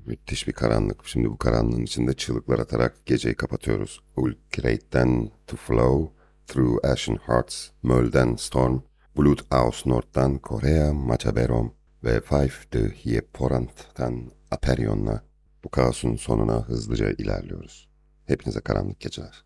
Müthiş bir karanlık. Şimdi bu karanlığın içinde çığlıklar atarak geceyi kapatıyoruz. Ulkrate'den To Flow, Through Ashen Hearts, Möl'den Storm, Blut aus Nord'dan Korea Machaberom ve Five de Hieporant'tan Aperion'la bu kaosun sonuna hızlıca ilerliyoruz. Hepinize karanlık geceler.